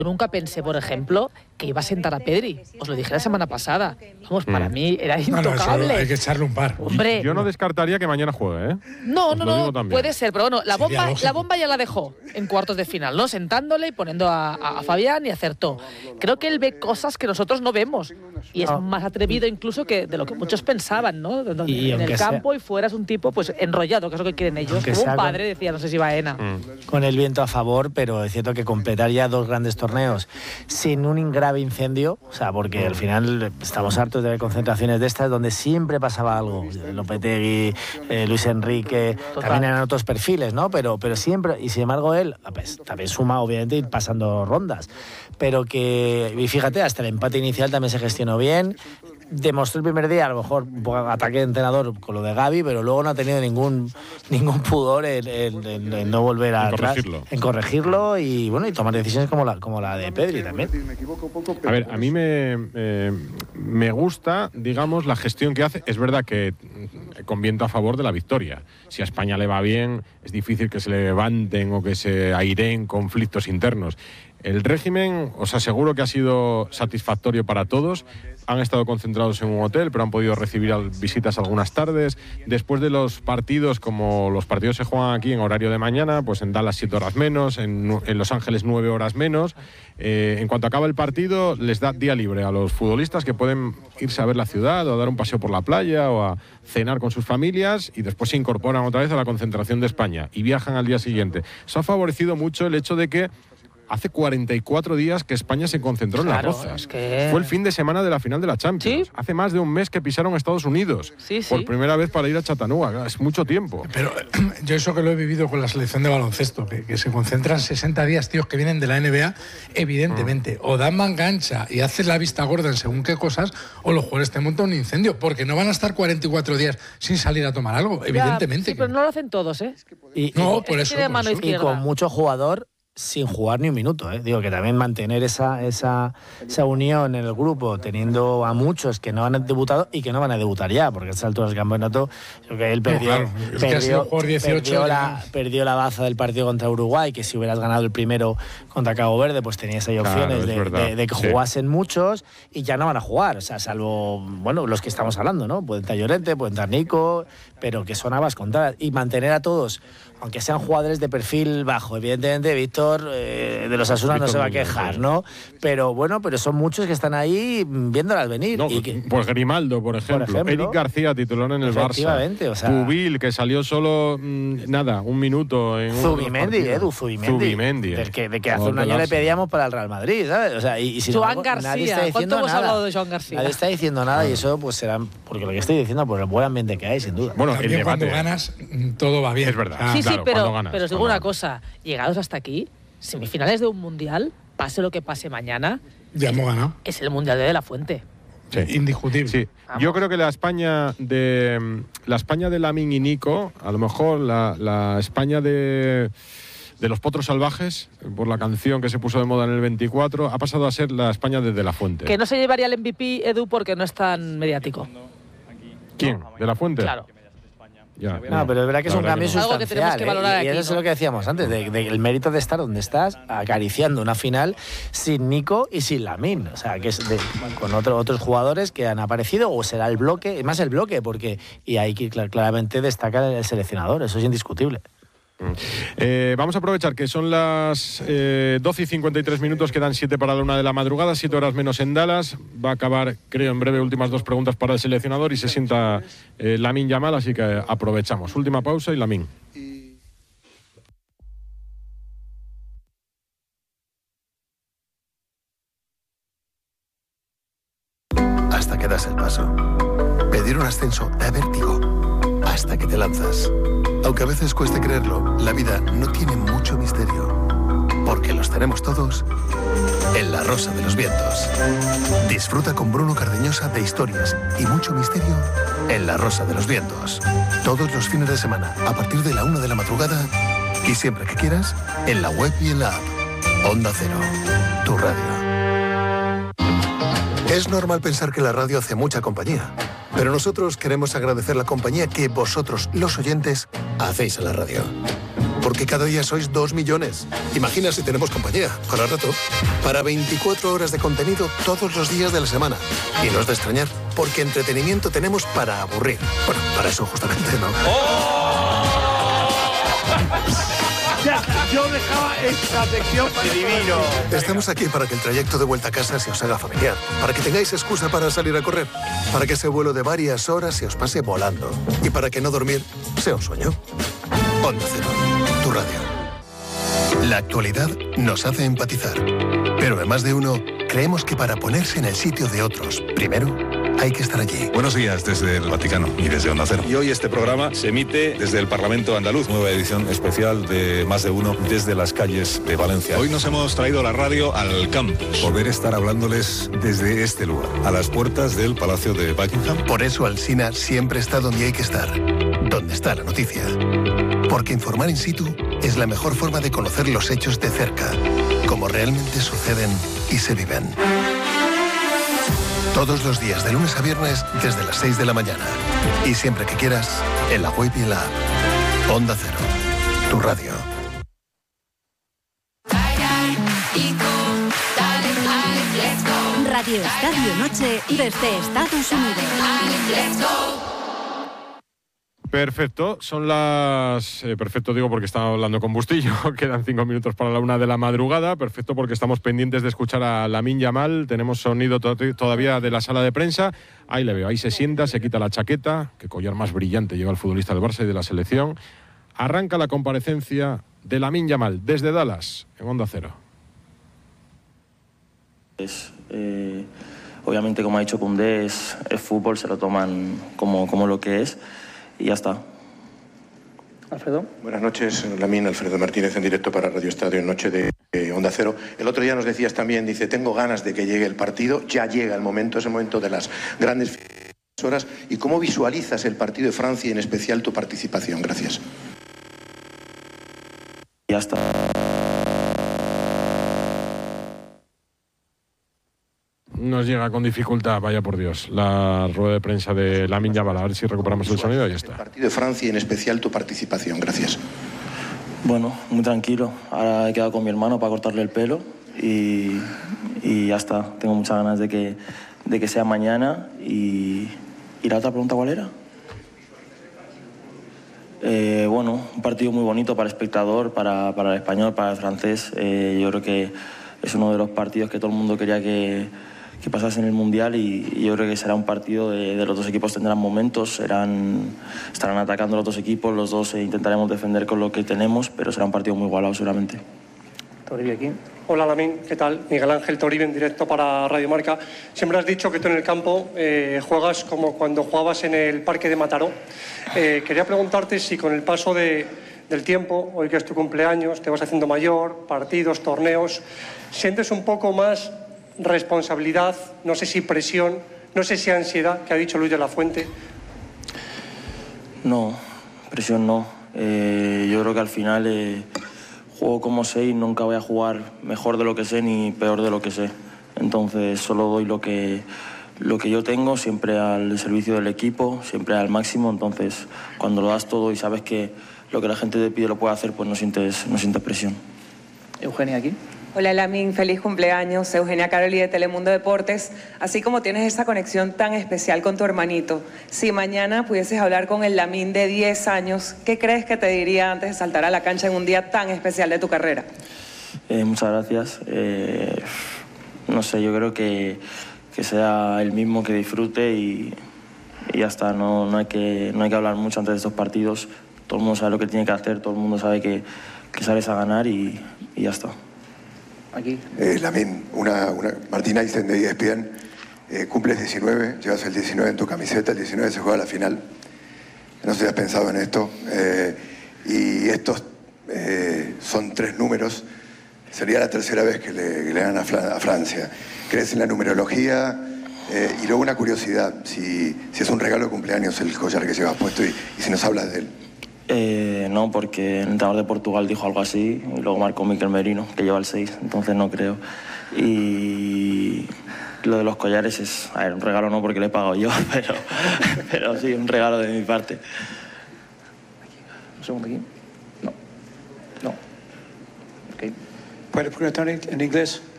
Yo nunca pensé, por ejemplo, que iba a sentar a Pedri. Os lo dije la semana pasada. Vamos, para mí era intocable. No, hay que echarle un par. Hombre. Yo no descartaría que mañana juegue, ¿eh? No, puede ser, pero bueno, la bomba ya la dejó en cuartos de final, ¿no? Sentándole y poniendo a Fabián, y acertó. Creo que él ve cosas que nosotros no vemos. Y es más atrevido incluso que de lo que muchos pensaban, ¿no? En el campo y fuera es un tipo pues enrollado, que es lo que quieren ellos. Como un padre, decía, no sé si Baena. Con el viento a favor, pero es cierto que completar ya 2 grandes torneos sin un grave incendio, o sea, porque al final estamos hartos de ver concentraciones de estas donde siempre pasaba algo. Lopetegui, Luis Enrique, también eran otros perfiles, ¿no? Pero siempre, y sin embargo él, pues, también suma obviamente ir pasando rondas, pero que, y fíjate, hasta el empate inicial también se gestionó bien. Demostró el primer día, a lo mejor, un poco ataque de entrenador con lo de Gavi, pero luego no ha tenido ningún pudor en no volver a en corregirlo y bueno, y tomar decisiones como la de Pedri también. A ver, a mí me gusta, digamos, la gestión que hace. Es verdad que con viento a favor de la victoria. Si a España le va bien, es difícil que se levanten o que se aireen conflictos internos. El régimen, os aseguro que ha sido satisfactorio para todos. Han estado concentrados en un hotel, pero han podido recibir visitas algunas tardes. Después de los partidos, como los partidos se juegan aquí en horario de mañana, pues en Dallas 7 horas menos, en Los Ángeles 9 horas menos. En cuanto acaba el partido, les da día libre a los futbolistas, que pueden irse a ver la ciudad o a dar un paseo por la playa o a cenar con sus familias, y después se incorporan otra vez a la concentración de España y viajan al día siguiente. Eso ha favorecido mucho el hecho de que hace 44 días que España se concentró en Las Rozas. Fue el fin de semana de la final de la Champions. ¿Sí? Hace más de un mes que pisaron Estados Unidos. Por primera vez para ir a Chattanooga. Es mucho tiempo. Pero yo eso que lo he vivido con la selección de baloncesto, que se concentran 60 días, tíos que vienen de la NBA, evidentemente. O dan manga ancha y haces la vista gorda en según qué cosas, o los jugadores te montan un incendio, porque no van a estar 44 días sin salir a tomar algo, evidentemente. Sí, pero no lo hacen todos, ¿eh? Por eso. Y con mucho jugador sin jugar ni un minuto, Digo que también mantener esa unión en el grupo, teniendo a muchos que no han debutado y que no van a debutar ya, porque a estas alturas del campeonato, creo que él perdió la baza del partido contra Uruguay, que si hubieras ganado el primero contra Cabo Verde, pues tenías ahí opciones de que jugasen muchos, y ya no van a jugar, o sea, salvo, bueno, los que estamos hablando, ¿no? Pueden estar Llorente, pueden estar Nico, pero que son habas contadas, y mantener a todos, aunque sean jugadores de perfil bajo, evidentemente Víctor de los Asuna no se va a quejar, ¿no? Pero bueno, pero son muchos que están ahí viéndolas venir. No, pues Grimaldo, por ejemplo. Eric García, titular en el Barça. O sea, Pubil, que salió solo, un minuto. Zubimendi. De que hace un año le pedíamos para el Real Madrid, ¿sabes? O sea, y Joan García. ¿Cuánto hemos hablado de Joan García? Nadie está diciendo nada, y eso pues será porque lo que estoy diciendo, por el buen ambiente que hay, sin duda. Bueno, también cuando ganas, todo va bien. Es verdad. Sí, pero os digo una cosa. Llegados hasta aquí, semifinales de un mundial, pase lo que pase mañana, ya hemos ganado. Es el mundial de la Fuente. Sí. Indiscutible. Sí. Yo creo que la España de Lamine y Nico, a lo mejor la España de los Potros Salvajes, por la canción que se puso de moda en el 24, ha pasado a ser la España de la Fuente. Que no se llevaría el MVP, Edu, porque no es tan mediático. ¿Quién? ¿De la Fuente? Claro. No, pero es verdad que es un cambio sustancial. Algo que tenemos que valorar y eso aquí, es lo que decíamos antes, de el mérito de estar donde estás, acariciando una final sin Nico y sin Lamine. O sea, que es con otros jugadores que han aparecido, o será el bloque, más el bloque, porque y ahí claramente destaca el seleccionador, eso es indiscutible. Vamos a aprovechar que son las 12:53, quedan 7 para la 1 de la madrugada, 7 horas menos en Dallas. Va a acabar, creo, en breve, últimas 2 preguntas para el seleccionador y se sienta Lamine Yamal, así que aprovechamos. Última pausa y Lamine. Hasta que das el paso. Pedir un ascenso da vértigo. Hasta que te lanzas. Aunque a veces cueste creerlo, la vida no tiene mucho misterio. Porque los tenemos todos en La Rosa de los Vientos. Disfruta con Bruno Cardeñosa de historias y mucho misterio en La Rosa de los Vientos. Todos los fines de semana, a partir de la 1 de la madrugada. Y siempre que quieras, en la web y en la app. Onda Cero, tu radio. Es normal pensar que la radio hace mucha compañía. Pero nosotros queremos agradecer la compañía que vosotros, los oyentes, hacéis a la radio. porque cada día sois 2 millones. Imagina si tenemos compañía, para rato, para 24 horas de contenido todos los días de la semana. Y no es de extrañar, porque entretenimiento tenemos para aburrir. Bueno, para eso justamente, ¿no? Ya, yo dejaba esta sección para divino. Estamos aquí para que el trayecto de vuelta a casa se os haga familiar, para que tengáis excusa para salir a correr, para que ese vuelo de varias horas se os pase volando y para que no dormir sea un sueño. Onda Cero, tu radio. La actualidad nos hace empatizar, pero en Más de Uno creemos que para ponerse en el sitio de otros, primero hay que estar allí. Buenos días desde el Vaticano y desde Onda Cero. Y hoy este programa se emite desde el Parlamento Andaluz, nueva edición especial de Más de Uno desde las calles de Valencia. Hoy nos hemos traído la radio al campus, poder estar hablándoles desde este lugar, a las puertas del Palacio de Buckingham. Por eso Alsina siempre está donde hay que estar, donde está la noticia. Porque informar in situ es la mejor forma de conocer los hechos de cerca, como realmente suceden y se viven. Todos los días, de lunes a viernes, desde las 6 de la mañana. Y siempre que quieras, en la web y en la app. Onda Cero, tu radio. Radio Estadio Noche desde Estados Unidos. Perfecto, son las... perfecto digo porque estaba hablando con Bustillo, quedan 5 minutos para la 1 de la madrugada, perfecto porque estamos pendientes de escuchar a Lamine Yamal, tenemos sonido todavía de la sala de prensa, ahí le veo, ahí se sienta, se quita la chaqueta, qué collar más brillante lleva el futbolista del Barça y de la selección, arranca la comparecencia de Lamine Yamal desde Dallas, en Onda Cero. Obviamente, como ha dicho Koundé, es fútbol, se lo toman como lo que es. Y ya está. Alfredo. Buenas noches, Lamine. Alfredo Martínez en directo para Radio Estadio en Noche de Onda Cero. El otro día nos decías también, dice, tengo ganas de que llegue el partido, ya llega el momento, es el momento de las grandes horas. ¿Y cómo visualizas el partido de Francia y en especial tu participación? Gracias. Ya está. Nos llega con dificultad, vaya por Dios, la rueda de prensa de Lamine Yamal. A ver si recuperamos el sonido y ya está. El partido de Francia y en especial tu participación. Gracias. Bueno, muy tranquilo. Ahora he quedado con mi hermano para cortarle el pelo y ya está. Tengo muchas ganas de que sea mañana. ¿Y la otra pregunta cuál era? Bueno, un partido muy bonito para el espectador, para el español, para el francés. Yo creo que es uno de los partidos que todo el mundo quería que pasase en el Mundial y yo creo que será un partido de los dos equipos tendrán momentos, estarán atacando los dos equipos, los dos intentaremos defender con lo que tenemos, pero será un partido muy igualado seguramente. Toribio aquí. Hola Lamine, ¿qué tal? Miguel Ángel Toribio en directo para Radio Marca. Siempre has dicho que tú en el campo juegas como cuando jugabas en el Parque de Mataró. Quería preguntarte si con el paso del tiempo, hoy que es tu cumpleaños, te vas haciendo mayor, partidos, torneos, sientes un poco más responsabilidad, no sé si presión, no sé si ansiedad, que ha dicho Luis de la Fuente. No, presión no. Yo creo que al final juego como sé y nunca voy a jugar mejor de lo que sé ni peor de lo que sé. Entonces solo doy lo que yo tengo, siempre al servicio del equipo, siempre al máximo. Entonces cuando lo das todo y sabes que lo que la gente te pide lo puede hacer, pues no sientes presión. Eugenia aquí. Hola Lamine, feliz cumpleaños. Eugenia Caroli de Telemundo Deportes. Así como tienes esa conexión tan especial con tu hermanito, si mañana pudieses hablar con el Lamine de 10 años, ¿qué crees que te diría antes de saltar a la cancha en un día tan especial de tu carrera? Muchas gracias. No sé, yo creo que sea el mismo, que disfrute y ya está. No hay que hablar mucho antes de estos partidos. Todo el mundo sabe lo que tiene que hacer, todo el mundo sabe que sales a ganar y ya está. Aquí. Lamine, Martina Aysen de ESPN, cumples 19, llevas el 19 en tu camiseta, el 19 se juega la final. No sé si has pensado en esto. Y estos son 3 números. Sería la tercera vez que le ganan a Francia. ¿Crees en la numerología? Y luego una curiosidad, si es un regalo de cumpleaños el collar que llevas puesto y si nos hablas de él. No, porque el entrenador de Portugal dijo algo así y luego marcó Mikel Merino, que lleva el 6, entonces no creo. Y lo de los collares es, un regalo no porque le he pagado yo, pero sí, un regalo de mi parte. Un segundo aquí. No. ¿Puede preguntar en inglés?